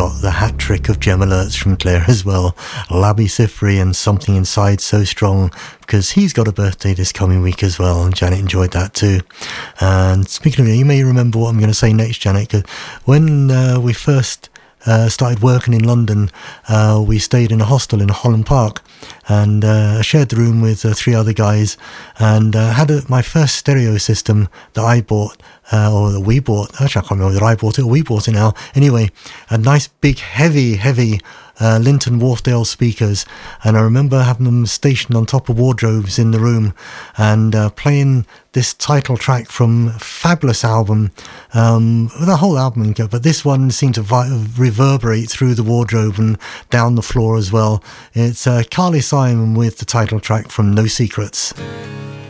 got the hat trick of gem alerts from Claire as well. Labi Siffre and Something Inside So Strong, because he's got a birthday this coming week as well, and Janet enjoyed that too. And speaking of, you may remember what I'm going to say next, Janet, 'cause when we first started working in London, we stayed in a hostel in Holland Park, and I shared the room with 3 other guys, and had my first stereo system that I bought, or that we bought. Actually, I can't remember whether I bought it or we bought it now. Anyway, a nice big heavy Linton Wharfdale speakers, and I remember having them stationed on top of wardrobes in the room, and playing this title track from Fabulous album, the whole album, but this one seemed to reverberate through the wardrobe and down the floor as well. It's Carly Simon with the title track from No Secrets.